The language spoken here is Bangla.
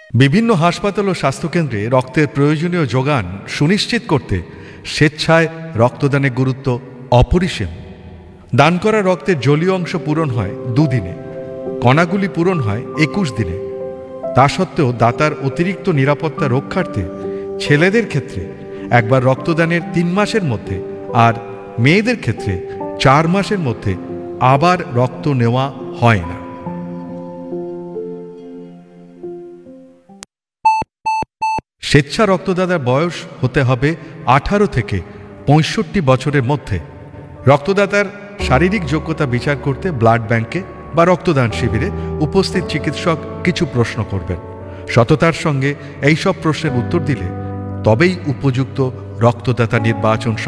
বিভিন্ন হাসপাতাল ও স্বাস্থ্যকেন্দ্রে রক্তের প্রয়োজনীয় যোগান সুনিশ্চিত করতে স্বেচ্ছায় রক্তদানের গুরুত্ব অপরিসীম। দান করা রক্তের জলীয় অংশ পূরণ হয় 2 দিনে, কণাগুলি পূরণ হয় 21 দিনে। তা সত্ত্বেও দাতার অতিরিক্ত নিরাপত্তা রক্ষার্থে ছেলেদের ক্ষেত্রে একবার রক্তদানের 3 মাসের মধ্যে আর মেয়েদের ক্ষেত্রে 4 মাসের মধ্যে আবার রক্ত নেওয়া হয় না। স্বেচ্ছা রক্তদাতার বয়স হতে হবে 18 থেকে 65 বছরের মধ্যে। রক্তদাতার শারীরিক যোগ্যতা বিচার করতে ব্লাড ব্যাংকে বা রক্তদান শিবিরে উপস্থিত চিকিৎসক কিছু প্রশ্ন করবেন। সততার সঙ্গে এই সব প্রশ্নের উত্তর দিলে তবেই উপযুক্ত রক্তদাতা নির্বাচন